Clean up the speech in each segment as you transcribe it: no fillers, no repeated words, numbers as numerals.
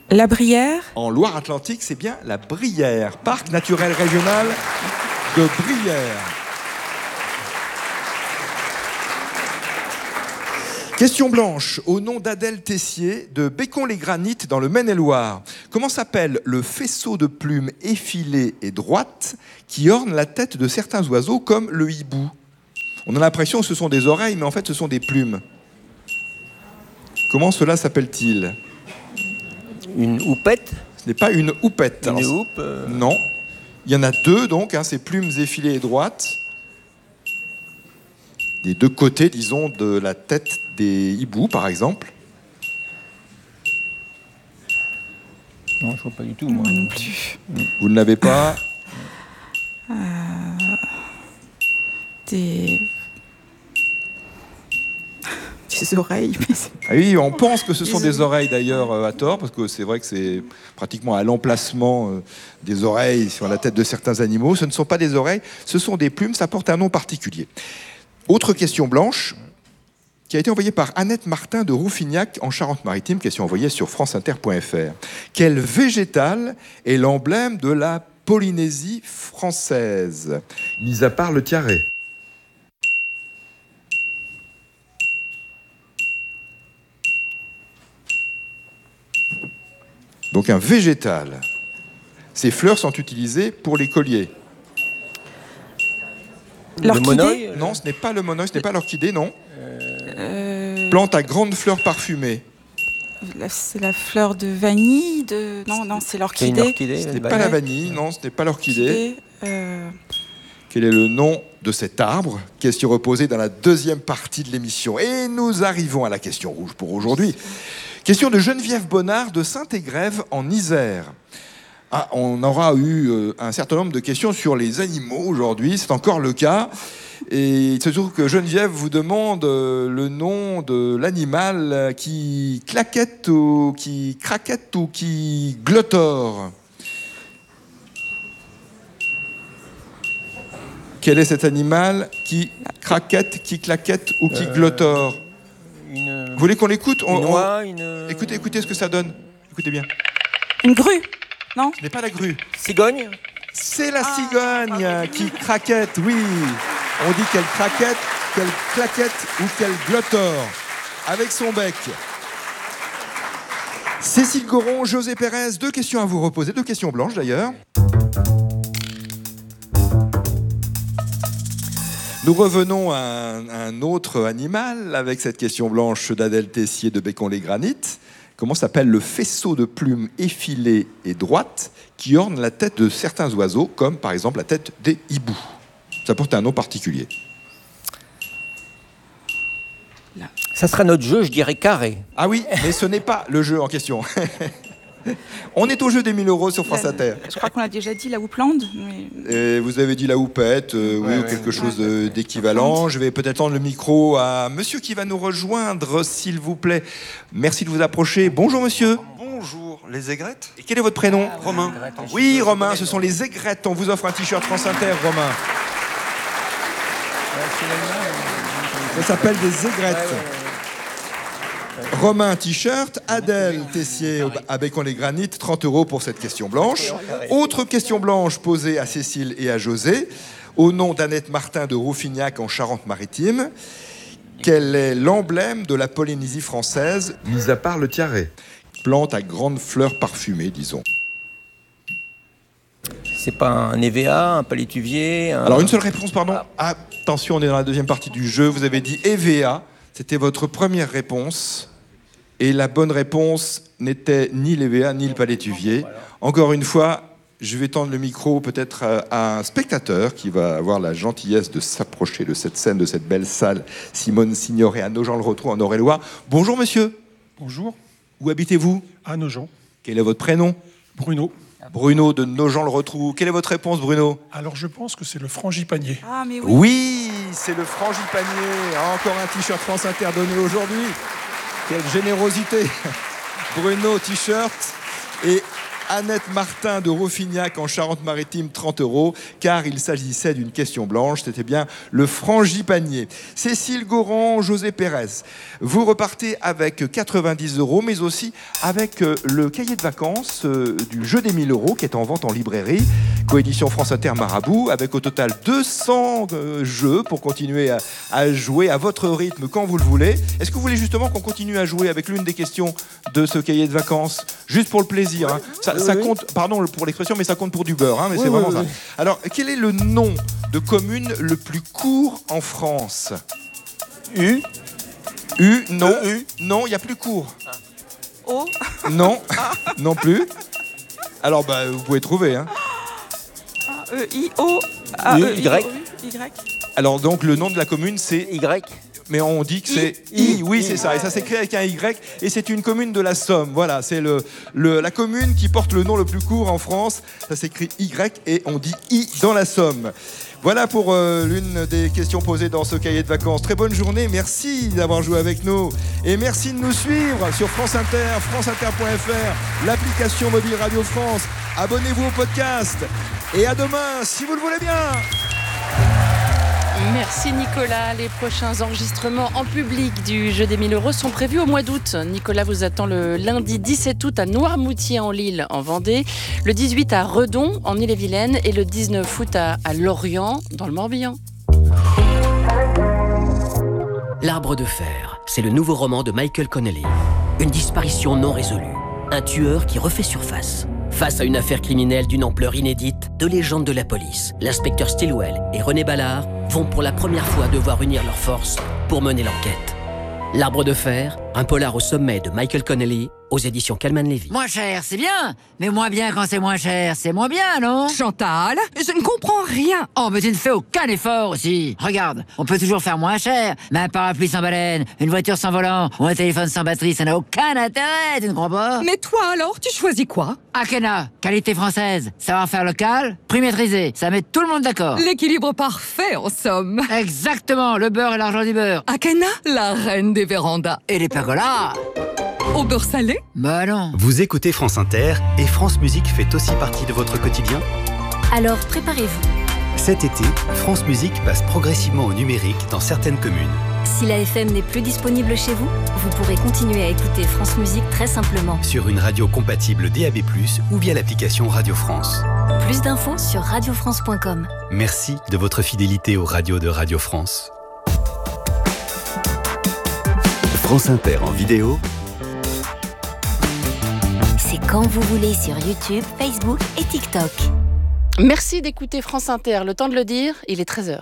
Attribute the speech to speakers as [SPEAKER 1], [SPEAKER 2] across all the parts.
[SPEAKER 1] La Brière.
[SPEAKER 2] En Loire-Atlantique, c'est bien la Brière, parc naturel régional de Brière. Question blanche, au nom d'Adèle Tessier, de Bécon-les-Granites dans le Maine-et-Loire. Comment s'appelle le faisceau de plumes effilées et droites qui orne la tête de certains oiseaux comme le hibou? On a l'impression que ce sont des oreilles, mais en fait ce sont des plumes. Comment cela s'appelle-t-il?
[SPEAKER 3] Une houppette?
[SPEAKER 2] Ce n'est pas une houppette.
[SPEAKER 3] Une houppe
[SPEAKER 2] Non. Il y en a deux, donc, hein, ces plumes effilées et droites. Des deux côtés, disons, de la tête des hiboux, par exemple.
[SPEAKER 3] Non, je vois pas du tout, moi.
[SPEAKER 1] Moi non plus.
[SPEAKER 2] Vous ne l'avez pas?
[SPEAKER 1] Des oreilles. Mais
[SPEAKER 2] Ah oui, on pense que ce sont des oreilles d'ailleurs à tort, parce que c'est vrai que c'est pratiquement à l'emplacement des oreilles sur la tête de certains animaux. Ce ne sont pas des oreilles, ce sont des plumes, ça porte un nom particulier. Autre question blanche, qui a été envoyée par Annette Martin de Rouffignac en Charente-Maritime, question envoyée sur franceinter.fr. Quel végétal est l'emblème de la Polynésie française, mis à part le tiaret? Donc un végétal. Ces fleurs sont utilisées pour les colliers.
[SPEAKER 3] Le monoeil?
[SPEAKER 2] Non, ce n'est pas le monoeil, ce n'est pas l'orchidée, non. Plante à grandes fleurs parfumées.
[SPEAKER 1] C'est la fleur de vanille Non, c'est l'orchidée.
[SPEAKER 2] Ce n'est pas la vanille, non, ce n'est pas l'orchidée. Quel est le nom de cet arbre? Question reposée dans la deuxième partie de l'émission. Et nous arrivons à la question rouge pour aujourd'hui. Question de Geneviève Bonnard de Saint-Égrève en Isère. Ah, on aura eu un certain nombre de questions sur les animaux aujourd'hui, c'est encore le cas. Et il se trouve que Geneviève vous demande le nom de l'animal qui claquette ou qui craquette ou qui glottore. Quel est cet animal qui craquette, qui claquette ou qui glottore? Vous voulez qu'on l'écoute? Écoutez ce que ça donne. Écoutez bien.
[SPEAKER 1] Une grue? Non?
[SPEAKER 2] Ce n'est pas la grue.
[SPEAKER 3] Cigogne?
[SPEAKER 2] C'est la cigogne qui craquette, oui. On dit qu'elle craquette, qu'elle claquette ou qu'elle glottore avec son bec. Cécile Goron, José Pérez, deux questions à vous reposer, deux questions blanches d'ailleurs. Nous revenons à un autre animal avec cette question blanche d'Adèle Tessier de Bécon-les-Granites. Comment s'appelle le faisceau de plumes effilées et droites qui orne la tête de certains oiseaux, comme par exemple la tête des hiboux? Ça porte un nom particulier.
[SPEAKER 3] Ça sera notre jeu, je dirais carré.
[SPEAKER 2] Ah oui, mais ce n'est pas le jeu en question. On est au jeu des 1000 € sur France Inter.
[SPEAKER 1] Je crois qu'on l'a déjà dit, la houppelande. Mais...
[SPEAKER 2] Vous avez dit la houppette, oui, ou quelque chose d'équivalent. Je vais peut-être tendre le micro à monsieur qui va nous rejoindre, s'il vous plaît. Merci de vous approcher. Bonjour monsieur.
[SPEAKER 4] Bonjour, les aigrettes.
[SPEAKER 2] Et quel est votre prénom?
[SPEAKER 4] Romain.
[SPEAKER 2] Oui, Romain, ce sont les aigrettes. On vous offre un t-shirt France Inter, Romain. Ça s'appelle des aigrettes. Romain, t-shirt. Adèle Tessier à Bécon-les-Granites, 30 € pour cette question blanche. Autre question blanche posée à Cécile et à José, au nom d'Annette Martin de Rouffignac en Charente-Maritime. Quel est l'emblème de la Polynésie française, mis à part le tiaret? Plante à grandes fleurs parfumées, disons.
[SPEAKER 3] C'est pas un EVA, un palétuvier
[SPEAKER 2] Alors une seule réponse, pardon. Attention, on est dans la deuxième partie du jeu. Vous avez dit EVA. C'était votre première réponse. Et la bonne réponse n'était ni l'EVA ni le palétuvier. Encore une fois, je vais tendre le micro peut-être à un spectateur qui va avoir la gentillesse de s'approcher de cette scène, de cette belle salle. Simone Signoret à Nogent-le-Rotrou en Eure-et-Loire. Bonjour monsieur.
[SPEAKER 5] Bonjour.
[SPEAKER 2] Où habitez-vous?
[SPEAKER 5] À Nogent.
[SPEAKER 2] Quel est votre prénom?
[SPEAKER 5] Bruno.
[SPEAKER 2] Bruno de Nogent-le-Rotrou. Quelle est votre réponse, Bruno?
[SPEAKER 5] Alors je pense que c'est le frangipanier.
[SPEAKER 1] Ah mais oui.
[SPEAKER 2] Oui, c'est le frangipanier. Encore un t-shirt France Inter donné aujourd'hui. Quelle générosité. Bruno, t-shirt. Et Annette Martin de Rofignac en Charente-Maritime, 30 €, car il s'agissait d'une question blanche. C'était bien le frangipanier. Cécile Goran, José Pérez, vous repartez avec 90 €, mais aussi avec le cahier de vacances du jeu des 1000 € qui est en vente en librairie. Coédition France Inter Marabout, avec au total 200 jeux pour continuer à jouer à votre rythme quand vous le voulez. Est-ce que vous voulez justement qu'on continue à jouer avec l'une des questions de ce cahier de vacances, juste pour le plaisir, hein. Ça compte, pardon pour l'expression, mais ça compte pour du beurre, hein, mais c'est vraiment ça. Alors, quel est le nom de commune le plus court en France? Non, non, il y a plus court.
[SPEAKER 1] O.
[SPEAKER 2] Non, non plus. Alors, vous pouvez trouver, hein.
[SPEAKER 1] E-I-O.
[SPEAKER 3] Y.
[SPEAKER 2] Alors donc le nom de la commune c'est
[SPEAKER 3] Y.
[SPEAKER 2] Mais on dit que c'est I. Oui, c'est ça. Et ça s'écrit avec un Y. Et c'est une commune de la Somme. Voilà, c'est la commune qui porte le nom le plus court en France. Ça s'écrit Y et on dit I dans la Somme. Voilà pour l'une des questions posées dans ce cahier de vacances. Très bonne journée. Merci d'avoir joué avec nous. Et merci de nous suivre sur France Inter, franceinter.fr, l'application mobile Radio France. Abonnez-vous au podcast. Et à demain, si vous le voulez bien.
[SPEAKER 6] Merci Nicolas. Les prochains enregistrements en public du jeu des 1000 € sont prévus au mois d'août. Nicolas vous attend le lundi 17 août à Noirmoutier en Lille en Vendée, le 18 à Redon en Ille-et-Vilaine et le 19 août à Lorient dans le Morbihan.
[SPEAKER 7] L'Arbre de fer, c'est le nouveau roman de Michael Connelly. Une disparition non résolue. Un tueur qui refait surface. Face à une affaire criminelle d'une ampleur inédite, deux légendes de la police, l'inspecteur Stilwell et René Ballard, vont pour la première fois devoir unir leurs forces pour mener l'enquête. L'Arbre de fer, un polar au sommet de Michael Connelly, aux éditions Calman Levy.
[SPEAKER 8] Moins cher, c'est bien, mais moins bien quand c'est moins cher, c'est moins bien, non?
[SPEAKER 9] Chantal, je ne comprends rien.
[SPEAKER 8] Oh, mais tu ne fais aucun effort aussi. Regarde, on peut toujours faire moins cher, mais un parapluie sans baleine, une voiture sans volant ou un téléphone sans batterie, ça n'a aucun intérêt, tu ne crois pas?
[SPEAKER 9] Mais toi alors, tu choisis quoi?
[SPEAKER 8] Akena, qualité française, savoir-faire local, prix maîtrisé, ça met tout le monde d'accord.
[SPEAKER 9] L'équilibre parfait en somme.
[SPEAKER 8] Exactement, le beurre et l'argent du beurre.
[SPEAKER 9] Akena, la reine des vérandas.
[SPEAKER 8] Et les pergolas.
[SPEAKER 9] Au beurre salé?
[SPEAKER 8] Bah non.
[SPEAKER 10] Vous écoutez France Inter et France Musique fait aussi partie de votre quotidien?
[SPEAKER 11] Alors préparez-vous.
[SPEAKER 10] Cet été, France Musique passe progressivement au numérique dans certaines communes.
[SPEAKER 11] Si la FM n'est plus disponible chez vous, vous pourrez continuer à écouter France Musique très simplement.
[SPEAKER 10] Sur une radio compatible DAB+, ou via l'application Radio France.
[SPEAKER 11] Plus d'infos sur radiofrance.com.
[SPEAKER 10] Merci de votre fidélité aux radios de Radio France. France Inter en vidéo.
[SPEAKER 11] C'est quand vous voulez sur YouTube, Facebook et TikTok.
[SPEAKER 6] Merci d'écouter France Inter. Le temps de le dire, il est 13h.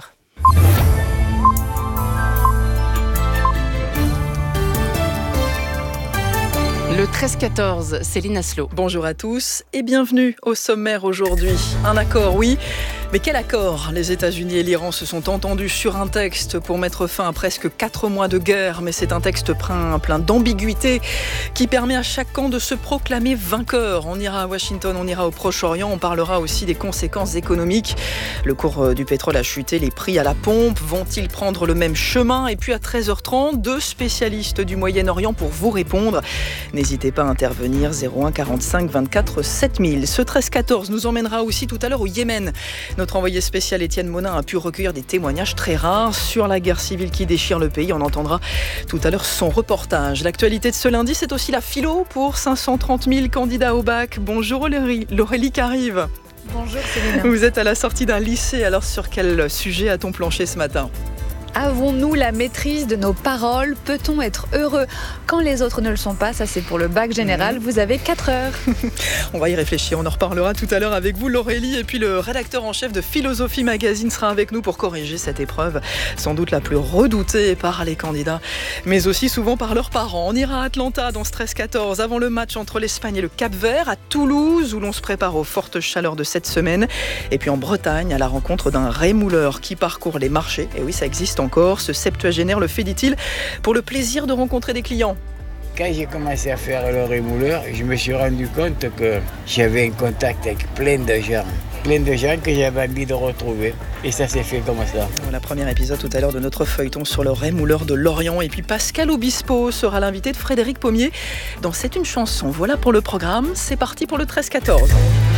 [SPEAKER 6] Le 13-14, Céline Asselot.
[SPEAKER 12] Bonjour à tous et bienvenue au sommaire aujourd'hui. Un accord, oui, mais quel accord? Les États-Unis et l'Iran se sont entendus sur un texte pour mettre fin à presque 4 mois de guerre, mais c'est un texte plein d'ambiguïté qui permet à chaque camp de se proclamer vainqueur. On ira à Washington, on ira au Proche-Orient, on parlera aussi des conséquences économiques. Le cours du pétrole a chuté, les prix à la pompe vont-ils prendre le même chemin? Et puis à 13h30, 2 spécialistes du Moyen-Orient pour vous répondre. N'hésitez pas à intervenir, 01 45 24 7000. Ce 13-14 nous emmènera aussi tout à l'heure au Yémen. Notre envoyé spécial Étienne Monin a pu recueillir des témoignages très rares sur la guerre civile qui déchire le pays. On entendra tout à l'heure son reportage. L'actualité de ce lundi, c'est aussi la philo pour 530 000 candidats au bac. Bonjour Aurélie Carive.
[SPEAKER 13] Bonjour Céline.
[SPEAKER 12] Vous êtes à la sortie d'un lycée, alors sur quel sujet a-t-on planché ce matin ?
[SPEAKER 13] Avons-nous la maîtrise de nos paroles? Peut-on être heureux quand les autres ne le sont pas? Ça, c'est pour le bac général. Vous avez 4 heures.
[SPEAKER 12] On va y réfléchir. On en reparlera tout à l'heure avec vous, Laurélie. Et puis le rédacteur en chef de Philosophie Magazine sera avec nous pour corriger cette épreuve, sans doute la plus redoutée par les candidats, mais aussi souvent par leurs parents. On ira à Atlanta dans ce 13-14, avant le match entre l'Espagne et le Cap-Vert, à Toulouse, où l'on se prépare aux fortes chaleurs de cette semaine. Et puis en Bretagne, à la rencontre d'un rémouleur qui parcourt les marchés. Et oui, ça existe encore. Ce septuagénaire le fait, dit-il, pour le plaisir de rencontrer des clients.
[SPEAKER 14] Quand j'ai commencé à faire le rémouleur, je me suis rendu compte que j'avais un contact avec plein de gens. plein de gens que j'avais envie de retrouver. Et ça s'est fait comme ça.
[SPEAKER 12] Voilà, premier épisode tout à l'heure de notre feuilleton sur le rémouleur de Lorient. Et puis Pascal Obispo sera l'invité de Frédéric Pommier dans C'est une chanson. Voilà pour le programme. C'est parti pour le 13-14.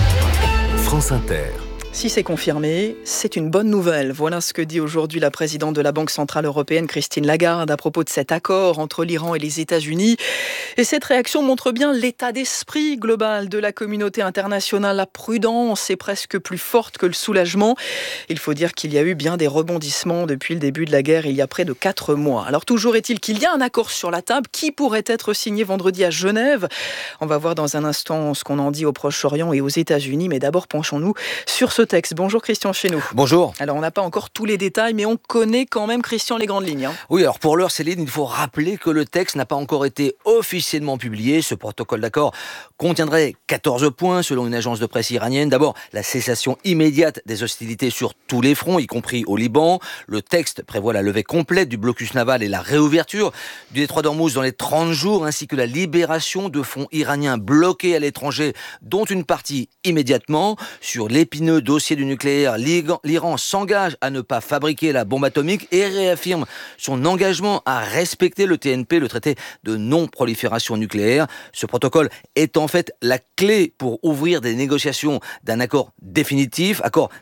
[SPEAKER 10] France Inter.
[SPEAKER 12] Si c'est confirmé, c'est une bonne nouvelle. Voilà ce que dit aujourd'hui la présidente de la Banque Centrale Européenne, Christine Lagarde, à propos de cet accord entre l'Iran et les États-Unis. Et cette réaction montre bien l'état d'esprit global de la communauté internationale. La prudence est presque plus forte que le soulagement. Il faut dire qu'il y a eu bien des rebondissements depuis le début de la guerre, il y a près de 4 mois. Alors toujours est-il qu'il y a un accord sur la table qui pourrait être signé vendredi à Genève. On va voir dans un instant ce qu'on en dit au Proche-Orient et aux États-Unis. Mais d'abord, penchons-nous sur ce texte. Bonjour Christian Chesneau.
[SPEAKER 15] Bonjour.
[SPEAKER 12] Alors on n'a pas encore tous les détails, mais on connaît quand même, Christian, les grandes lignes.
[SPEAKER 15] Oui, alors pour l'heure, Céline, il faut rappeler que le texte n'a pas encore été officiellement publié. Ce protocole d'accord contiendrait 14 points selon une agence de presse iranienne. D'abord, la cessation immédiate des hostilités sur tous les fronts, y compris au Liban. Le texte prévoit la levée complète du blocus naval et la réouverture du détroit d'Ormuz dans les 30 jours, ainsi que la libération de fonds iraniens bloqués à l'étranger, dont une partie immédiatement. Sur l'épineux dossier du nucléaire, l'Iran s'engage à ne pas fabriquer la bombe atomique et réaffirme son engagement à respecter le TNP, le traité de non-prolifération nucléaire. Ce protocole est en fait la clé pour ouvrir des négociations d'un accord définitif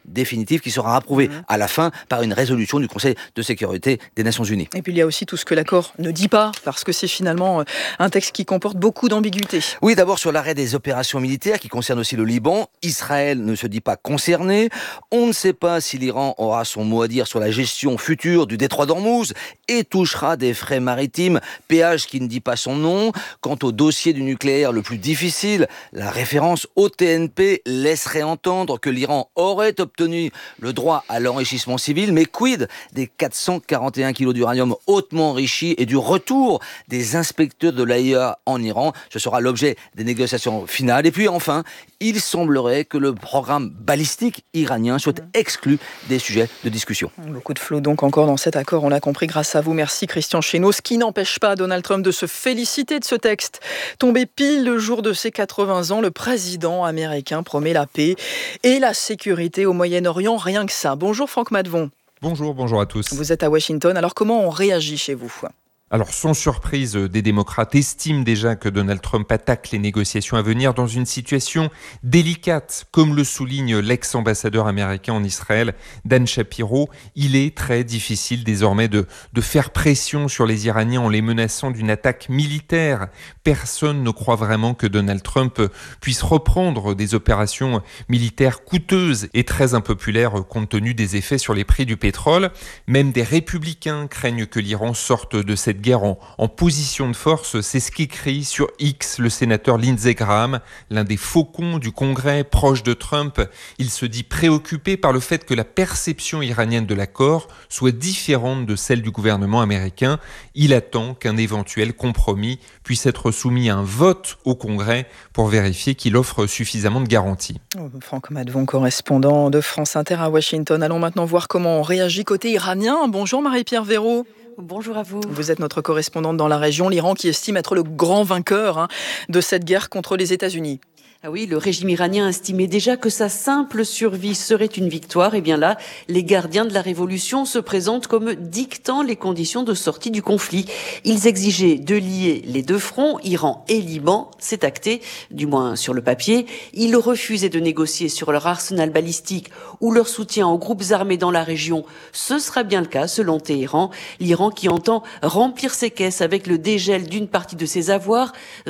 [SPEAKER 15] qui sera approuvé à la fin par une résolution du Conseil de sécurité des Nations Unies.
[SPEAKER 12] Et puis il y a aussi tout ce que l'accord ne dit pas, parce que c'est finalement un texte qui comporte beaucoup d'ambiguïté.
[SPEAKER 15] Oui, d'abord sur l'arrêt des opérations militaires qui concerne aussi le Liban. Israël ne se dit pas concerné. On ne sait pas si l'Iran aura son mot à dire sur la gestion future du détroit d'Ormuz et touchera des frais maritimes, péage qui ne dit pas son nom. Quant au dossier du nucléaire le plus difficile, la référence au TNP laisserait entendre que l'Iran aurait obtenu le droit à l'enrichissement civil, mais quid des 441 kilos d'uranium hautement enrichi et du retour des inspecteurs de l'AIEA en Iran? Ce sera l'objet des négociations finales. Et puis enfin, il semblerait que le programme balistique iranien soit exclu des sujets de discussion.
[SPEAKER 12] Beaucoup de flou donc encore dans cet accord, on l'a compris grâce à vous. Merci Christian Chesneau. Ce qui n'empêche pas Donald Trump de se féliciter de ce texte. Tombé pile le jour de ses 80 ans, le président américain promet la paix et la sécurité au Moyen-Orient, rien que ça. Bonjour Franck Madvon.
[SPEAKER 16] Bonjour à tous.
[SPEAKER 12] Vous êtes à Washington, alors comment on réagit chez vous ?
[SPEAKER 16] Alors, sans surprise, des démocrates estiment déjà que Donald Trump attaque les négociations à venir dans une situation délicate. Comme le souligne l'ex-ambassadeur américain en Israël, Dan Shapiro, il est très difficile désormais de faire pression sur les Iraniens en les menaçant d'une attaque militaire. Personne ne croit vraiment que Donald Trump puisse reprendre des opérations militaires coûteuses et très impopulaires compte tenu des effets sur les prix du pétrole. Même des républicains craignent que l'Iran sorte de cette guerre en position de force. C'est ce qu'écrit sur X le sénateur Lindsey Graham, l'un des faucons du Congrès proche de Trump. Il se dit préoccupé par le fait que la perception iranienne de l'accord soit différente de celle du gouvernement américain. Il attend qu'un éventuel compromis puisse être soumis à un vote au Congrès pour vérifier qu'il offre suffisamment de garanties.
[SPEAKER 12] Franck Madvon, correspondant de France Inter à Washington. Allons maintenant voir comment on réagit côté iranien. Bonjour Marie-Pierre Véraud.
[SPEAKER 17] Bonjour à vous.
[SPEAKER 12] Vous êtes notre correspondante dans la région, l'Iran qui estime être le grand vainqueur de cette guerre contre les États-Unis.
[SPEAKER 17] Ah oui, le régime iranien estimait déjà que sa simple survie serait une victoire. Et bien là, les gardiens de la révolution se présentent comme dictant les conditions de sortie du conflit. Ils exigeaient de lier les deux fronts, Iran et Liban. C'est acté, du moins sur le papier. Ils refusaient de négocier sur leur arsenal balistique ou leur soutien aux groupes armés dans la région. Ce sera bien le cas, selon Téhéran. L'Iran qui entend remplir ses caisses avec le dégel d'une partie de ses avoirs,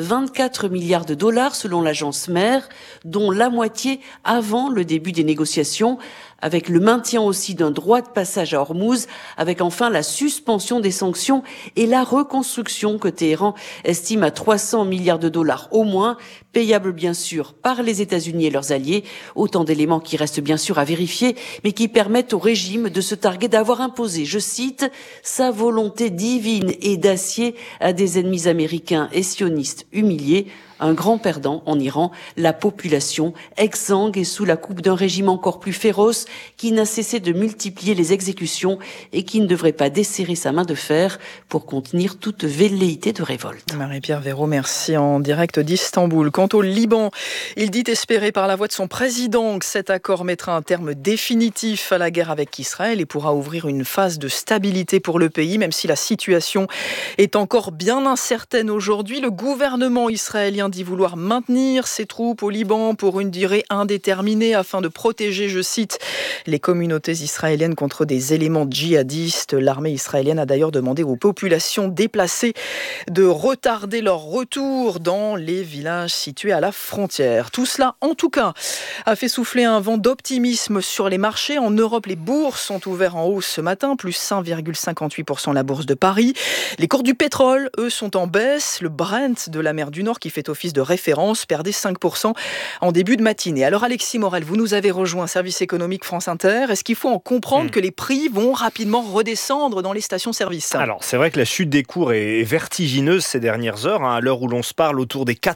[SPEAKER 17] 24 milliards de dollars selon l'agence MER, dont la moitié avant le début des négociations, avec le maintien aussi d'un droit de passage à Ormuz, avec enfin la suspension des sanctions et la reconstruction que Téhéran estime à 300 milliards de dollars au moins, payables bien sûr par les États-Unis et leurs alliés. Autant d'éléments qui restent bien sûr à vérifier, mais qui permettent au régime de se targuer d'avoir imposé, je cite, sa volonté divine et d'acier à des ennemis américains et sionistes humiliés. Un grand perdant en Iran, la population exsangue et sous la coupe d'un régime encore plus féroce qui n'a cessé de multiplier les exécutions et qui ne devrait pas desserrer sa main de fer pour contenir toute velléité de révolte.
[SPEAKER 12] Marie-Pierre Véraud, merci, en direct d'Istanbul. Quant au Liban, il dit espérer par la voix de son président que cet accord mettra un terme définitif à la guerre avec Israël et pourra ouvrir une phase de stabilité pour le pays, même si la situation est encore bien incertaine aujourd'hui. Le gouvernement israélien dit vouloir maintenir ses troupes au Liban pour une durée indéterminée afin de protéger, je cite, les communautés israéliennes contre des éléments djihadistes. L'armée israélienne a d'ailleurs demandé aux populations déplacées de retarder leur retour dans les villages situés à la frontière. Tout cela, en tout cas, a fait souffler un vent d'optimisme sur les marchés. En Europe, les bourses sont ouvertes en hausse ce matin, plus 1,58% la bourse de Paris. Les cours du pétrole, eux, sont en baisse. Le Brent de la mer du Nord, qui fait office de référence, perdait 5% en début de matinée. Alors Alexis Morel, vous nous avez rejoint, service économique France Inter. Est-ce qu'il faut en comprendre que les prix vont rapidement redescendre dans les stations-service ?
[SPEAKER 18] Alors, c'est vrai que la chute des cours est vertigineuse ces dernières heures. À l'heure où l'on se parle, autour des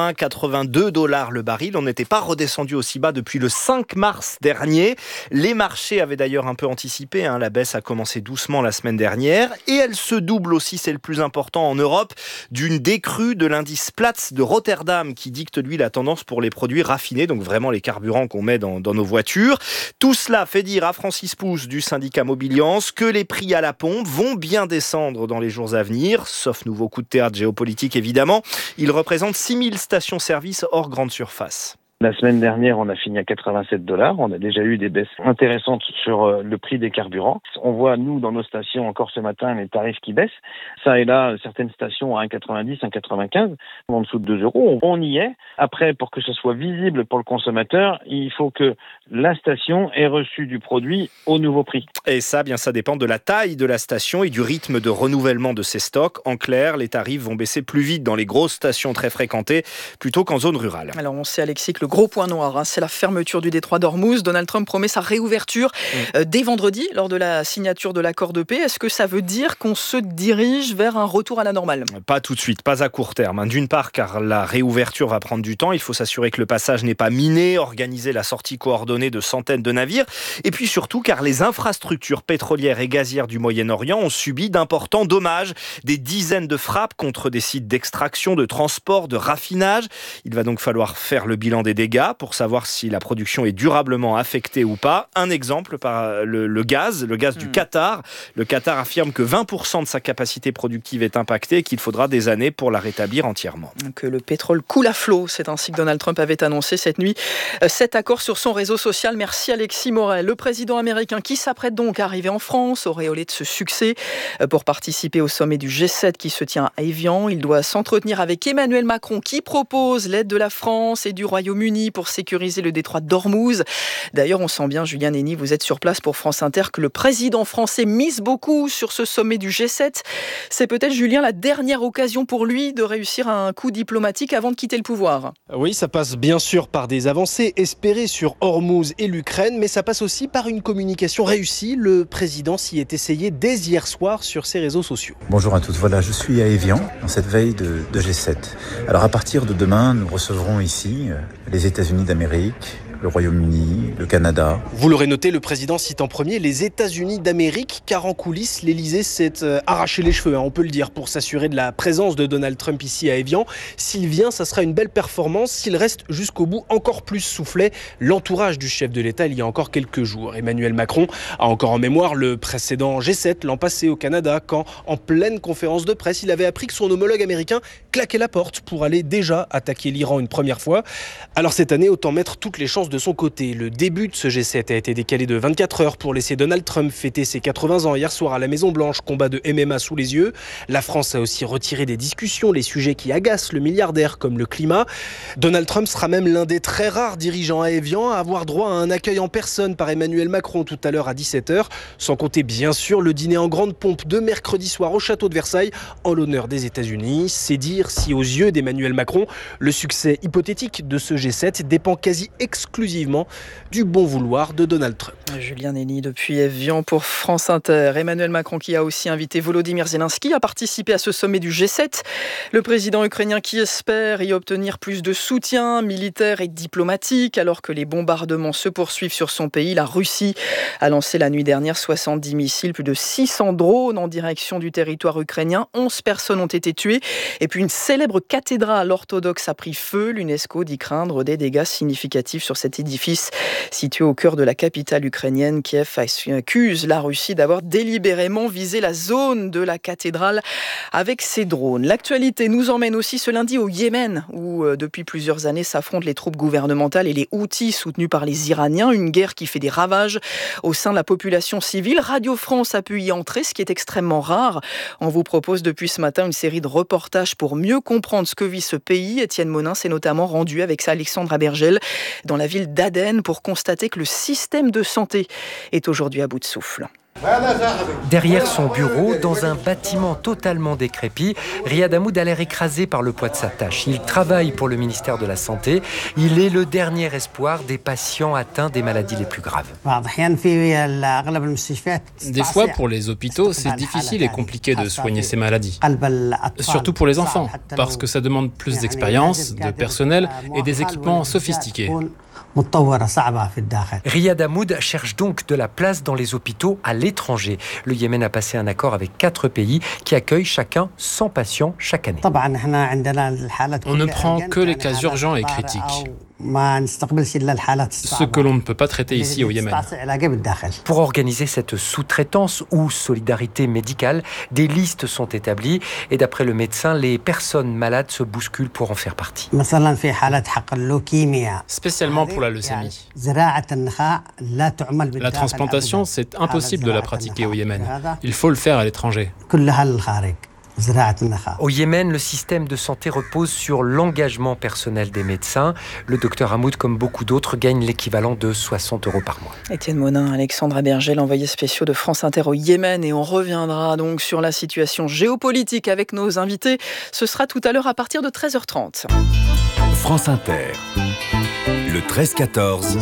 [SPEAKER 18] 80-82 $ le baril. On n'était pas redescendu aussi bas depuis le 5 mars dernier. Les marchés avaient d'ailleurs un peu anticipé. La baisse a commencé doucement la semaine dernière. Et elle se double aussi, c'est le plus important en Europe, d'une décrue de l'indice Platts de Rotterdam qui dicte, lui, la tendance pour les produits raffinés, donc vraiment les carburants qu'on met dans nos voitures. Tout cela fait dire à Francis Pousse du syndicat Mobiliance que les prix à la pompe vont bien descendre dans les jours à venir, sauf nouveau coup de théâtre géopolitique évidemment. Il représente 6000 stations-service hors grande surface.
[SPEAKER 19] La semaine dernière, on a fini à 87 $. On a déjà eu des baisses intéressantes sur le prix des carburants. On voit, nous, dans nos stations, encore ce matin, les tarifs qui baissent. Ça et là, certaines stations à 1,90, 1,95, en dessous de 2 €. On y est. Après, pour que ce soit visible pour le consommateur, il faut que la station ait reçu du produit au nouveau prix.
[SPEAKER 18] Et ça, bien, ça dépend de la taille de la station et du rythme de renouvellement de ses stocks. En clair, les tarifs vont baisser plus vite dans les grosses stations très fréquentées plutôt qu'en zone rurale.
[SPEAKER 12] Alors, on sait, Alexis, que le gros point noir, c'est la fermeture du détroit d'Ormuz. Donald Trump promet sa réouverture dès vendredi, lors de la signature de l'accord de paix. Est-ce que ça veut dire qu'on se dirige vers un retour à la normale ?
[SPEAKER 18] Pas tout de suite, pas à court terme. D'une part, car la réouverture va prendre du temps. Il faut s'assurer que le passage n'est pas miné, organiser la sortie coordonnée de centaines de navires. Et puis surtout, car les infrastructures pétrolières et gazières du Moyen-Orient ont subi d'importants dommages. Des dizaines de frappes contre des sites d'extraction, de transport, de raffinage. Il va donc falloir faire le bilan des dégâts pour savoir si la production est durablement affectée ou pas. Un exemple, par le gaz du Qatar. Le Qatar affirme que 20% de sa capacité productive est impactée et qu'il faudra des années pour la rétablir entièrement.
[SPEAKER 12] Que le pétrole coule à flot, c'est ainsi que Donald Trump avait annoncé cette nuit cet accord sur son réseau social. Merci Alexis Morel. Le président américain qui s'apprête donc à arriver en France, auréolé de ce succès, pour participer au sommet du G7 qui se tient à Évian. Il doit s'entretenir avec Emmanuel Macron qui propose l'aide de la France et du Royaume-Uni pour sécuriser le détroit d'Ormuz. D'ailleurs, on sent bien, Julien Nény, vous êtes sur place pour France Inter, que le président français mise beaucoup sur ce sommet du G7. C'est peut-être, Julien, la dernière occasion pour lui de réussir un coup diplomatique avant de quitter le pouvoir.
[SPEAKER 20] Oui, ça passe bien sûr par des avancées espérées sur Ormuz et l'Ukraine, mais ça passe aussi par une communication réussie. Le président s'y est essayé dès hier soir sur ses réseaux sociaux.
[SPEAKER 21] Bonjour à tous, voilà, je suis à Évian, en cette veille de G7. Alors à partir de demain, nous recevrons ici les États-Unis d'Amérique, le Royaume-Uni, le Canada.
[SPEAKER 20] Vous l'aurez noté, le président cite en premier les États-Unis d'Amérique, car en coulisses, l'Élysée s'est arraché les cheveux, on peut le dire, pour s'assurer de la présence de Donald Trump ici à Évian. S'il vient, ça sera une belle performance. S'il reste jusqu'au bout, encore plus soufflait l'entourage du chef de l'État il y a encore quelques jours. Emmanuel Macron a encore en mémoire le précédent G7 l'an passé au Canada, quand, en pleine conférence de presse, il avait appris que son homologue américain claquait la porte pour aller déjà attaquer l'Iran une première fois. Alors cette année, autant mettre toutes les chances de son côté. Le début de ce G7 a été décalé de 24 heures pour laisser Donald Trump fêter ses 80 ans hier soir à la Maison-Blanche, combat de MMA sous les yeux. La France a aussi retiré des discussions les sujets qui agacent le milliardaire comme le climat. Donald Trump sera même l'un des très rares dirigeants à Évian à avoir droit à un accueil en personne par Emmanuel Macron tout à l'heure à 17h, sans compter bien sûr le dîner en grande pompe de mercredi soir au château de Versailles en l'honneur des États-Unis. C'est dire si aux yeux d'Emmanuel Macron, le succès hypothétique de ce G7 dépend quasi exclusivement exclusivement du bon vouloir de Donald Trump.
[SPEAKER 12] Julien Nény depuis Evian pour France Inter. Emmanuel Macron qui a aussi invité Volodymyr Zelensky à participer à ce sommet du G7. Le président ukrainien qui espère y obtenir plus de soutien militaire et diplomatique alors que les bombardements se poursuivent sur son pays. La Russie a lancé la nuit dernière 70 missiles, plus de 600 drones en direction du territoire ukrainien. 11 personnes ont été tuées. Et puis une célèbre cathédrale orthodoxe a pris feu. L'UNESCO dit craindre des dégâts significatifs sur cet édifice situé au cœur de la capitale ukrainienne. Kiev accuse la Russie d'avoir délibérément visé la zone de la cathédrale avec ses drones. L'actualité nous emmène aussi ce lundi au Yémen où depuis plusieurs années s'affrontent les troupes gouvernementales et les Houthis soutenus par les Iraniens. Une guerre qui fait des ravages au sein de la population civile. Radio France a pu y entrer, ce qui est extrêmement rare. On vous propose depuis ce matin une série de reportages pour mieux comprendre ce que vit ce pays. Étienne Monin s'est notamment rendu avec Alexandra Bergel dans la ville d'Aden pour constater que le système de santé est aujourd'hui à bout de souffle.
[SPEAKER 4] Derrière son bureau, dans un bâtiment totalement décrépit, Riyad Hamoud a l'air écrasé par le poids de sa tâche. Il travaille pour le ministère de la Santé. Il est le dernier espoir des patients atteints des maladies les plus graves.
[SPEAKER 22] Des fois, pour les hôpitaux, c'est difficile et compliqué de soigner ces maladies. Surtout pour les enfants, parce que ça demande plus d'expérience, de personnel et des équipements sophistiqués.
[SPEAKER 4] Riyad Hamoud cherche donc de la place dans les hôpitaux à l'étranger. Le Yémen a passé un accord avec 4 pays qui accueillent chacun 100 patients chaque année.
[SPEAKER 22] On ne prend que les cas urgents et critiques. Ce que l'on ne peut pas traiter ici au Yémen.
[SPEAKER 4] Pour organiser cette sous-traitance ou solidarité médicale, des listes sont établies et d'après le médecin, les personnes malades se bousculent pour en faire partie.
[SPEAKER 22] Spécialement pour la leucémie. La transplantation, c'est impossible de la pratiquer au Yémen. Il faut le faire à l'étranger.
[SPEAKER 4] Au Yémen, le système de santé repose sur l'engagement personnel des médecins. Le docteur Hamoud, comme beaucoup d'autres, gagne l'équivalent de 60 € par mois.
[SPEAKER 12] Étienne Monin, Alexandra Bergel, envoyé spéciaux de France Inter au Yémen. Et on reviendra donc sur la situation géopolitique avec nos invités. Ce sera tout à l'heure à partir de 13h30.
[SPEAKER 23] France Inter, le 13-14.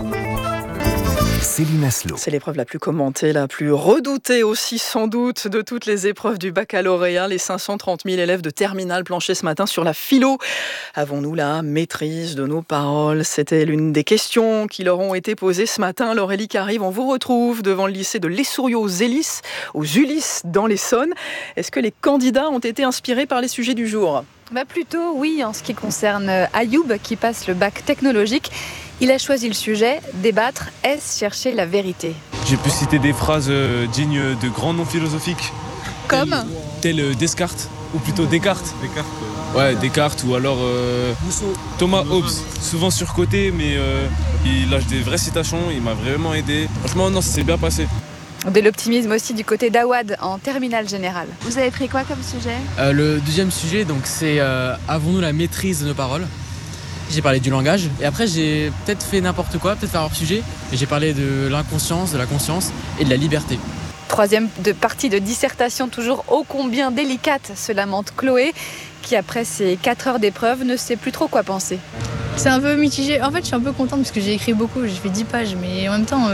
[SPEAKER 23] Céline Aslo.
[SPEAKER 12] C'est l'épreuve la plus commentée, la plus redoutée aussi sans doute de toutes les épreuves du baccalauréat. Les 530 000 élèves de terminale planchaient ce matin sur la philo. Avons-nous la maîtrise de nos paroles? C'était l'une des questions qui leur ont été posées ce matin. Laurélie Carive, on vous retrouve devant le lycée de l'Essouriau aux Ulysses dans l'Essonne. Est-ce que les candidats ont été inspirés par les sujets du jour?
[SPEAKER 13] Plutôt oui, en ce qui concerne Ayoub qui passe le bac technologique. Il a choisi le sujet, débattre, est-ce chercher la vérité?
[SPEAKER 24] J'ai pu citer des phrases dignes de grands noms philosophiques.
[SPEAKER 13] Comme
[SPEAKER 24] tel Descartes, ou plutôt Descartes. Ouais, Descartes, ou alors Thomas Hobbes, souvent surcoté, mais il lâche des vraies citations, il m'a vraiment aidé. Franchement, non, ça s'est bien passé.
[SPEAKER 13] De l'optimisme aussi du côté d'Awad en terminale générale. Vous avez pris quoi comme sujet?
[SPEAKER 25] Le deuxième sujet, donc, c'est avons-nous la maîtrise de nos paroles? J'ai parlé du langage et après j'ai peut-être fait n'importe quoi, peut-être faire hors sujet, mais j'ai parlé de l'inconscience, de la conscience et de la liberté.
[SPEAKER 13] Troisième partie de dissertation toujours ô combien délicate, se lamente Chloé, qui après ces 4 heures d'épreuve ne sait plus trop quoi penser.
[SPEAKER 26] C'est un peu mitigé. En fait, je suis un peu contente parce que j'ai écrit beaucoup, j'ai fait 10 pages, mais en même temps,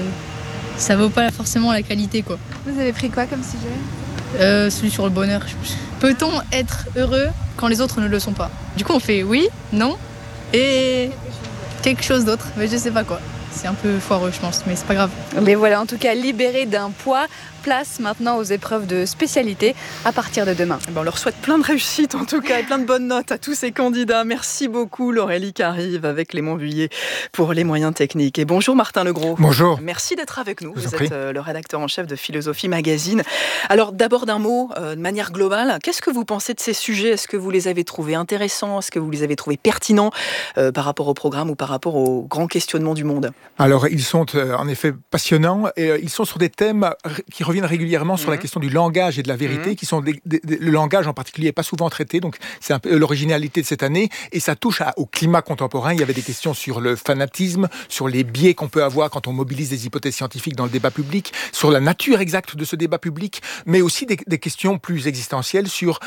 [SPEAKER 26] ça vaut pas forcément la qualité, quoi.
[SPEAKER 13] Vous avez pris quoi comme sujet?
[SPEAKER 26] Celui sur le bonheur. Peut-on être heureux quand les autres ne le sont pas? Du coup, on fait oui, non et quelque chose d'autre, mais je sais pas quoi. C'est un peu foireux, je pense, mais c'est pas grave.
[SPEAKER 13] Mais voilà, en tout cas, libéré d'un poids, place maintenant aux épreuves de spécialité à partir de demain.
[SPEAKER 12] On leur souhaite plein de réussite, en tout cas, et plein de bonnes notes à tous ces candidats. Merci beaucoup, Laurélie Carive, avec Clément Vuillet pour les moyens techniques. Et bonjour, Martin Legros.
[SPEAKER 27] Bonjour.
[SPEAKER 12] Merci d'être avec nous. Vous êtes le rédacteur en chef de Philosophie Magazine. Alors, d'abord d'un mot, de manière globale, qu'est-ce que vous pensez de ces sujets? Est-ce que vous les avez trouvés intéressants? Est-ce que vous les avez trouvés pertinents par rapport au programme ou par rapport aux grands questionnements du monde?
[SPEAKER 1] Alors, ils sont en effet passionnants. Et, ils sont sur des thèmes qui reviennent régulièrement sur la question du langage et de la vérité, qui sont le langage en particulier n'est pas souvent traité. Donc, c'est un peu l'originalité de cette année. Et ça touche au climat contemporain. Il y avait des questions sur le fanatisme, sur les biais qu'on peut avoir quand on mobilise des hypothèses scientifiques dans le débat public, sur la nature exacte de ce débat public, mais aussi des questions plus existentielles sur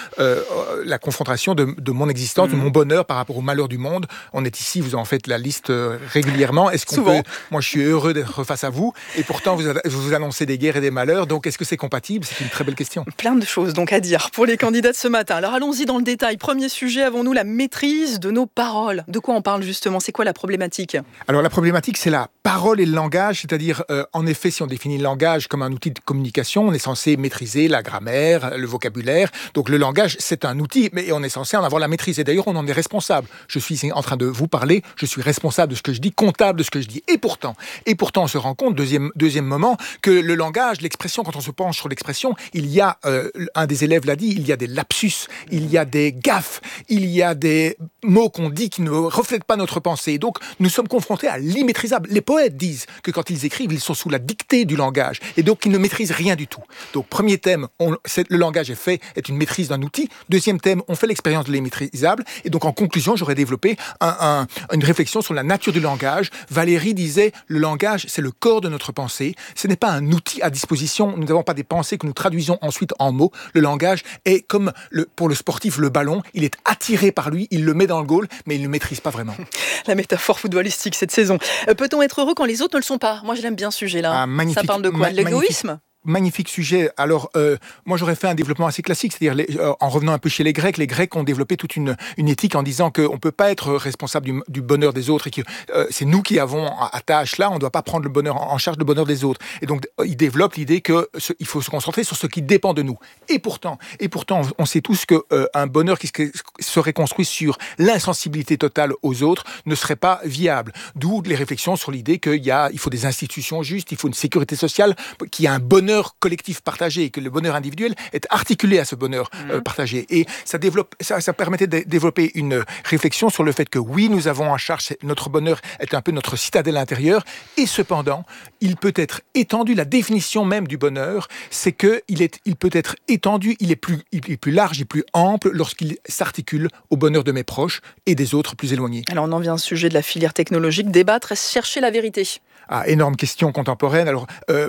[SPEAKER 1] la confrontation de mon existence, de mon bonheur par rapport au malheur du monde. On est ici, vous en faites la liste régulièrement. Est-ce qu'on
[SPEAKER 12] Souvent.
[SPEAKER 1] Moi, je suis heureux d'être face à vous, et pourtant, vous annoncez des guerres et des malheurs. Donc, est-ce que c'est compatible ? C'est une très belle question.
[SPEAKER 12] Plein de choses donc à dire pour les candidats de ce matin. Alors, allons-y dans le détail. Premier sujet, avons-nous la maîtrise de nos paroles ? De quoi on parle justement ? C'est quoi la problématique ?
[SPEAKER 1] Alors, la problématique, c'est la parole et le langage, c'est-à-dire, en effet, si on définit le langage comme un outil de communication, on est censé maîtriser la grammaire, le vocabulaire. Donc, le langage, c'est un outil, mais on est censé en avoir la maîtrise. Et d'ailleurs, on en est responsable. Je suis en train de vous parler, je suis responsable de ce que je dis, comptable de ce que je dis. Et pourtant, on se rend compte, deuxième moment, que le langage, l'expression, quand on se penche sur l'expression, il y a, un des élèves l'a dit, il y a des lapsus, il y a des gaffes, il y a des mots qu'on dit qui ne reflètent pas notre pensée. Donc, nous sommes confrontés à l'immaîtrisable. Les poètes disent que quand ils écrivent, ils sont sous la dictée du langage, et donc ils ne maîtrisent rien du tout. Donc, premier thème, le langage est une maîtrise d'un outil. Deuxième thème, on fait l'expérience de l'immaîtrisable. Et donc, en conclusion, j'aurais développé une réflexion sur la nature du langage. Valérie disait, le langage, c'est le corps de notre pensée. Ce n'est pas un outil à disposition. Nous n'avons pas des pensées que nous traduisons ensuite en mots. Le langage est comme, pour le sportif, le ballon. Il est attiré par lui, il le met dans le goal, mais il ne le maîtrise pas vraiment.
[SPEAKER 12] La métaphore footballistique cette saison. Peut-on être heureux quand les autres ne le sont pas ? Moi, je l'aime bien ce sujet-là. Ça parle de quoi ? De l'égoïsme ?
[SPEAKER 1] Magnifique sujet. Alors, moi, j'aurais fait un développement assez classique, c'est-à-dire, en revenant un peu chez les Grecs ont développé toute une éthique en disant qu'on ne peut pas être responsable du bonheur des autres et que c'est nous qui avons à tâche là, on ne doit pas prendre le bonheur en charge, le bonheur des autres. Et donc, ils développent l'idée qu'il faut se concentrer sur ce qui dépend de nous. Et pourtant, on sait tous qu'un bonheur qui serait construit sur l'insensibilité totale aux autres ne serait pas viable. D'où les réflexions sur l'idée qu'il faut des institutions justes, il faut une sécurité sociale, qu'il y a un bonheur collectif partagé et que le bonheur individuel est articulé à ce bonheur partagé. Et ça permettait de développer une réflexion sur le fait que oui, nous avons en charge, notre bonheur est un peu notre citadelle intérieure, et cependant, il peut être étendu, la définition même du bonheur, c'est qu'il peut être étendu, il est plus large et plus ample lorsqu'il s'articule au bonheur de mes proches et des autres plus éloignés.
[SPEAKER 12] Alors on en vient au sujet de la filière technologique, débattre, chercher la vérité.
[SPEAKER 1] Énorme question contemporaine. Alors,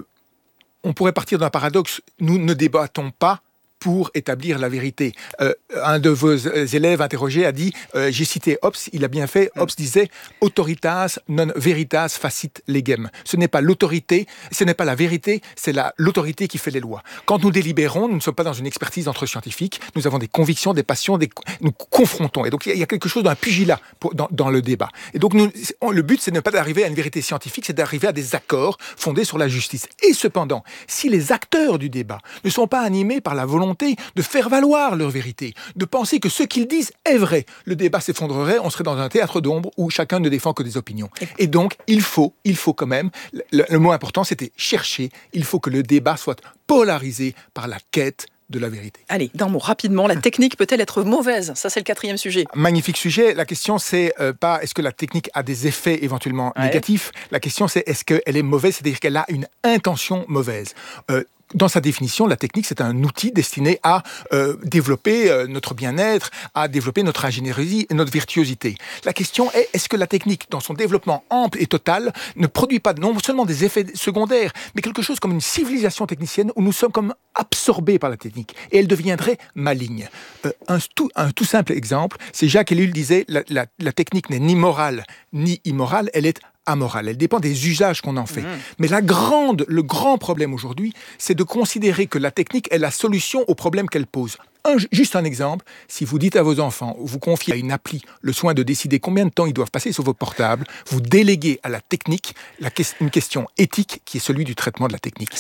[SPEAKER 1] on pourrait partir d'un paradoxe. Nous ne débattons pas pour établir la vérité. Un de vos élèves interrogés a dit, j'ai cité Hobbes, il a bien fait, Hobbes disait « autoritas non veritas facit legem ». Ce n'est pas l'autorité, ce n'est pas la vérité, c'est l'autorité qui fait les lois. Quand nous délibérons, nous ne sommes pas dans une expertise entre scientifiques, nous avons des convictions, des passions, nous confrontons. Et donc il y a quelque chose d'un pugilat dans le débat. Et donc le but, c'est de ne pas d'arriver à une vérité scientifique, c'est d'arriver à des accords fondés sur la justice. Et cependant, si les acteurs du débat ne sont pas animés par la volonté de faire valoir leur vérité, de penser que ce qu'ils disent est vrai, le débat s'effondrerait, on serait dans un théâtre d'ombre où chacun ne défend que des opinions. Et donc, il faut quand même, le mot important c'était chercher, il faut que le débat soit polarisé par la quête de la vérité.
[SPEAKER 12] Allez, d'un mot, rapidement, la technique peut-elle être mauvaise ? Ça, c'est le 4e sujet.
[SPEAKER 1] Magnifique sujet. La question, c'est pas est-ce que la technique a des effets éventuellement négatifs. La question, c'est est-ce qu'elle est mauvaise, c'est-à-dire qu'elle a une intention mauvaise. Dans sa définition, la technique, c'est un outil destiné à développer notre bien-être, à développer notre ingénierie et notre virtuosité. La question est, est-ce que la technique, dans son développement ample et total, ne produit pas non seulement des effets secondaires, mais quelque chose comme une civilisation technicienne où nous sommes comme absorbés par la technique et elle deviendrait maligne. Un tout simple exemple, c'est Jacques Ellul disait, la technique n'est ni morale ni immorale, elle est amorale. Elle dépend des usages qu'on en fait. Mais le grand problème aujourd'hui, c'est de considérer que la technique est la solution aux problèmes qu'elle pose. Juste un exemple, si vous dites à vos enfants, vous confiez à une appli le soin de décider combien de temps ils doivent passer sur vos portables, vous déléguez à la technique une question éthique qui est celui du traitement de la technique.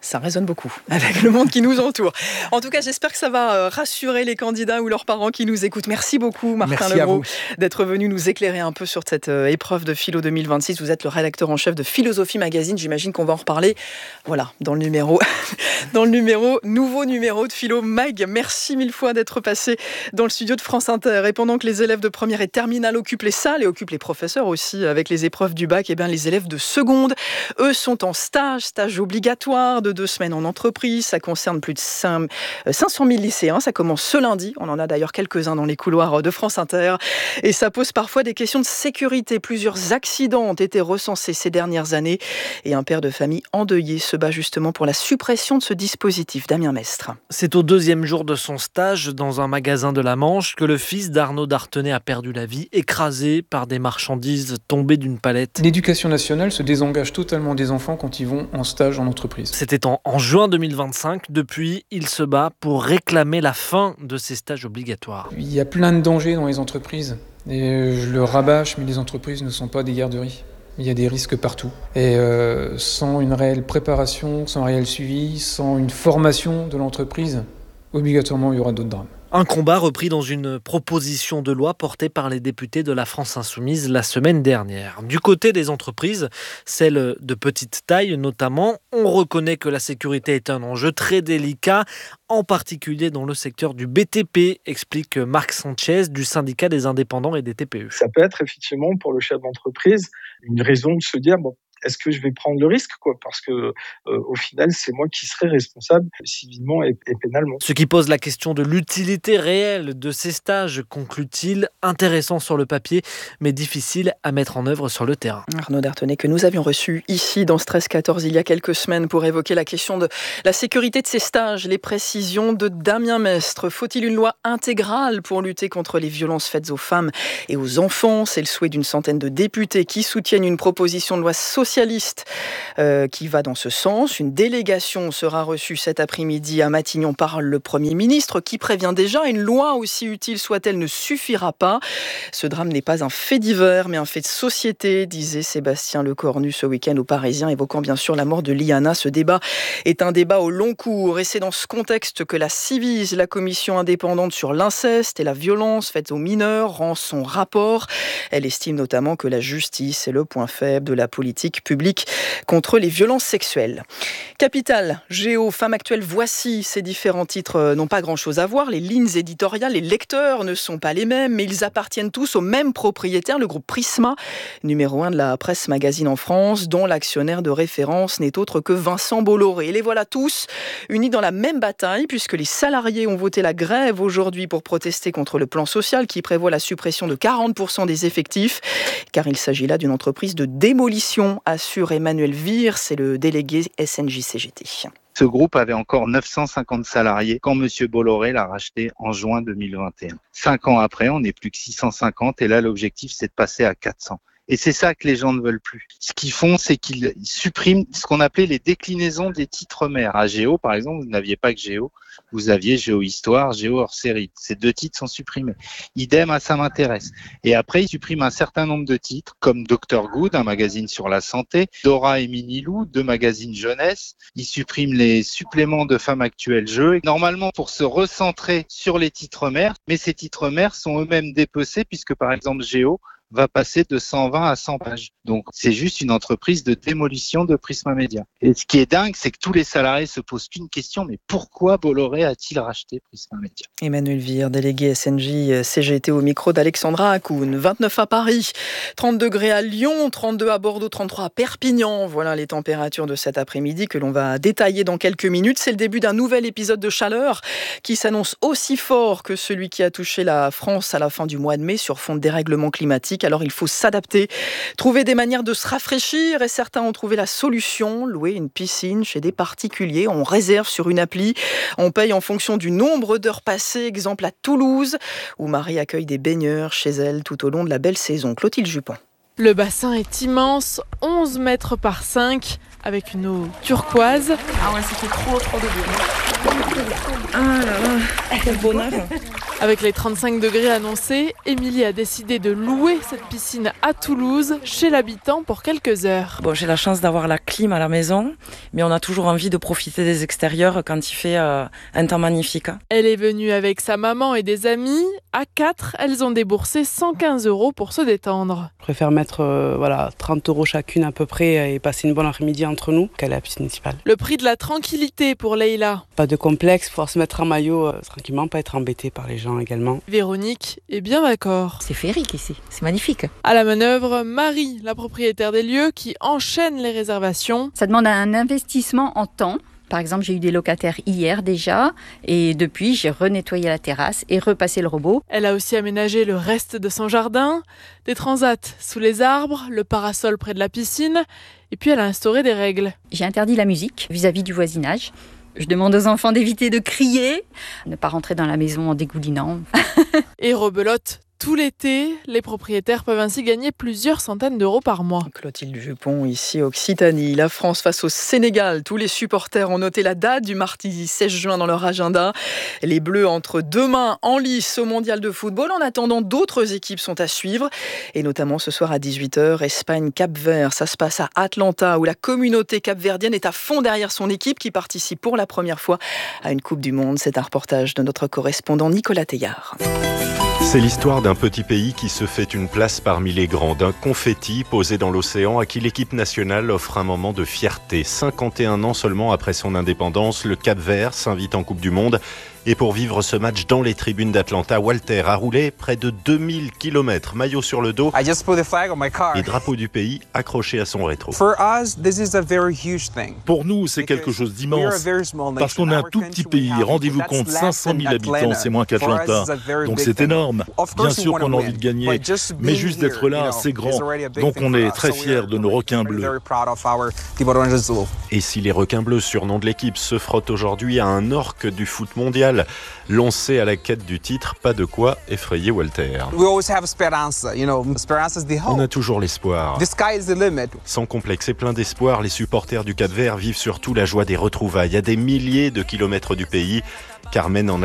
[SPEAKER 12] Ça résonne beaucoup avec le monde qui nous entoure. En tout cas, j'espère que ça va rassurer les candidats ou leurs parents qui nous écoutent. Merci beaucoup, Martin Legros, d'être venu nous éclairer un peu sur cette épreuve de philo 2026. Vous êtes le rédacteur en chef de Philosophie Magazine. J'imagine qu'on va en reparler. Voilà, dans le numéro, nouveau numéro de Philo Mag. Merci mille fois d'être passé dans le studio de France Inter. Et pendant que les élèves de première et terminale occupent les salles et occupent les professeurs aussi avec les épreuves du bac, les élèves de seconde, eux, sont en stage obligatoire de 2 semaines en entreprise. Ça concerne plus de 500 000 lycéens. Ça commence ce lundi. On en a d'ailleurs quelques-uns dans les couloirs de France Inter. Et ça pose parfois des questions de sécurité. Plusieurs accidents ont été recensés ces dernières années. Et un père de famille endeuillé se bat justement pour la suppression de ce dispositif. Damien Mestre.
[SPEAKER 2] C'est au 2e jour de son stage dans un magasin de la Manche que le fils d'Arnaud Dartenay a perdu la vie, écrasé par des marchandises tombées d'une palette.
[SPEAKER 3] L'éducation nationale se désengage totalement des enfants quand ils vont en stage en entreprise.
[SPEAKER 2] C'était en juin 2025. Depuis, il se bat pour réclamer la fin de ces stages obligatoires.
[SPEAKER 3] Il y a plein de dangers dans les entreprises. Et je le rabâche, mais les entreprises ne sont pas des garderies. Il y a des risques partout. Et sans une réelle préparation, sans un réel suivi, sans une formation de l'entreprise, obligatoirement, il y aura d'autres drames.
[SPEAKER 2] Un combat repris dans une proposition de loi portée par les députés de la France Insoumise la semaine dernière. Du côté des entreprises, celles de petite taille notamment, on reconnaît que la sécurité est un enjeu très délicat, en particulier dans le secteur du BTP, explique Marc Sanchez du syndicat des indépendants et des TPE.
[SPEAKER 5] Ça peut être effectivement pour le chef d'entreprise une raison de se dire est-ce que je vais prendre le risque parce que au final c'est moi qui serai responsable civilement et pénalement.
[SPEAKER 2] Ce qui pose la question de l'utilité réelle de ces stages, conclut-il, intéressant sur le papier mais difficile à mettre en œuvre sur le terrain.
[SPEAKER 12] Arnaud Dartenay que nous avions reçu ici dans Stress 14 il y a quelques semaines pour évoquer la question de la sécurité de ces stages, les précisions de Damien Mestre. Faut-il une loi intégrale pour lutter contre les violences faites aux femmes et aux enfants? C'est le souhait d'une centaine de députés qui soutiennent une proposition de loi socialiste qui va dans ce sens. Une délégation sera reçue cet après-midi à Matignon par le Premier ministre qui prévient déjà une loi aussi utile soit-elle ne suffira pas. Ce drame n'est pas un fait divers mais un fait de société, disait Sébastien Lecornu ce week-end au Parisien, évoquant bien sûr la mort de Liana. Ce débat est un débat au long cours et c'est dans ce contexte que la Civise, la commission indépendante sur l'inceste et la violence faite aux mineurs, rend son rapport. Elle estime notamment que la justice est le point faible de la politique publique contre les violences sexuelles. Capital, Géo, Femme actuelle, voici. Ces différents titres n'ont pas grand-chose à voir. Les lignes éditoriales, les lecteurs ne sont pas les mêmes, mais ils appartiennent tous au même propriétaire, le groupe Prisma, numéro 1 de la presse magazine en France, dont l'actionnaire de référence n'est autre que Vincent Bolloré. Et les voilà tous unis dans la même bataille, puisque les salariés ont voté la grève aujourd'hui pour protester contre le plan social qui prévoit la suppression de 40% des effectifs, car il s'agit là d'une entreprise de démolition, assure Emmanuel Vire, c'est le délégué SNJ-CGT.
[SPEAKER 7] Ce groupe avait encore 950 salariés quand M. Bolloré l'a racheté en juin 2021. 5 ans après, on n'est plus que 650 et là, l'objectif, c'est de passer à 400. Et c'est ça que les gens ne veulent plus. Ce qu'ils font, c'est qu'ils suppriment ce qu'on appelait les déclinaisons des titres mères. À Géo, par exemple, vous n'aviez pas que Géo. Vous aviez Géo Histoire, Géo hors série. Ces 2 titres sont supprimés. Idem à Ça m'intéresse. Et après, ils suppriment un certain nombre de titres, comme Dr Good, un magazine sur la santé, Dora et Minilou, 2 magazines jeunesse. Ils suppriment les suppléments de Femmes actuelles jeux. Normalement, pour se recentrer sur les titres mères, mais ces titres mères sont eux-mêmes dépecés, puisque par exemple Géo va passer de 120 à 100 pages. Donc, c'est juste une entreprise de démolition de Prisma Media. Et ce qui est dingue, c'est que tous les salariés se posent qu'une question, mais pourquoi Bolloré a-t-il racheté Prisma Media?
[SPEAKER 12] Emmanuel Vire, délégué SNJ CGT au micro d'Alexandra Akoun. 29 à Paris, 30 degrés à Lyon, 32 à Bordeaux, 33 à Perpignan. Voilà les températures de cet après-midi que l'on va détailler dans quelques minutes. C'est le début d'un nouvel épisode de chaleur qui s'annonce aussi fort que celui qui a touché la France à la fin du mois de mai sur fond de dérèglement climatique. Alors il faut s'adapter, trouver des manières de se rafraîchir et certains ont trouvé la solution, louer une piscine chez des particuliers. On réserve sur une appli, on paye en fonction du nombre d'heures passées, exemple à Toulouse où Marie accueille des baigneurs chez elle tout au long de la belle saison. Clotilde Jupon.
[SPEAKER 8] Le bassin est immense, 11 mètres par 5, avec une eau turquoise.
[SPEAKER 12] Ah ouais, c'était trop de bien. Ah là là, quel bonheur.
[SPEAKER 8] Avec les 35 degrés annoncés, Émilie a décidé de louer cette piscine à Toulouse, chez l'habitant, pour quelques heures.
[SPEAKER 6] Bon, j'ai la chance d'avoir la clim à la maison, mais on a toujours envie de profiter des extérieurs quand il fait un temps magnifique.
[SPEAKER 8] Elle est venue avec sa maman et des amis. À 4, elles ont déboursé 115 € pour se détendre.
[SPEAKER 9] Je préfère mettre 30 € chacune à peu près et passer une bonne après-midi entre nous qu'à la piscine municipale.
[SPEAKER 8] Le prix de la tranquillité pour Leïla.
[SPEAKER 9] Pas de complexe, pouvoir se mettre en maillot tranquillement, pas être embêté par les gens également.
[SPEAKER 8] Véronique est bien d'accord.
[SPEAKER 10] C'est féerique ici, c'est magnifique.
[SPEAKER 8] À la manœuvre, Marie, la propriétaire des lieux, qui enchaîne les réservations.
[SPEAKER 10] Ça demande un investissement en temps. Par exemple, j'ai eu des locataires hier déjà et depuis, j'ai renettoyé la terrasse et repassé le robot.
[SPEAKER 8] Elle a aussi aménagé le reste de son jardin, des transats sous les arbres, le parasol près de la piscine et puis elle a instauré des règles.
[SPEAKER 10] J'ai interdit la musique vis-à-vis du voisinage. Je demande aux enfants d'éviter de crier, ne pas rentrer dans la maison en dégoulinant.
[SPEAKER 8] Et rebelote tout l'été, les propriétaires peuvent ainsi gagner plusieurs centaines d'euros par mois.
[SPEAKER 12] Clotilde Jupon, ici Occitanie. La France face au Sénégal. Tous les supporters ont noté la date du mardi 16 juin dans leur agenda. Les Bleus entrent demain en lice au mondial de football. En attendant, d'autres équipes sont à suivre. Et notamment ce soir à 18h, Espagne-Cap-Vert. Ça se passe à Atlanta où la communauté capverdienne est à fond derrière son équipe qui participe pour la première fois à une Coupe du Monde. C'est un reportage de notre correspondant Nicolas Teillard.
[SPEAKER 11] C'est l'histoire d'un petit pays qui se fait une place parmi les grands, d'un confetti posé dans l'océan à qui l'équipe nationale offre un moment de fierté. 51 ans seulement après son indépendance, le Cap-Vert s'invite en Coupe du Monde. Et pour vivre ce match dans les tribunes d'Atlanta, Walter a roulé près de 2000 km, maillot sur le dos et drapeau du pays accroché à son rétro.
[SPEAKER 14] Pour nous, c'est quelque chose d'immense, parce qu'on est un tout petit pays. Rendez-vous compte, 500 000 habitants, c'est moins qu'Atlanta, donc c'est énorme. Bien sûr qu'on a envie de gagner, mais juste d'être là, c'est grand. Donc on est très fiers de nos requins bleus.
[SPEAKER 11] Et si les requins bleus, surnom de l'équipe, se frottent aujourd'hui à un orque du foot mondial, lancé à la quête du titre, pas de quoi effrayer Walter. On a toujours l'espoir. Sans complexe et plein d'espoir, les supporters du Cap-Vert vivent surtout la joie des retrouvailles à des milliers de kilomètres du pays. Carmen en a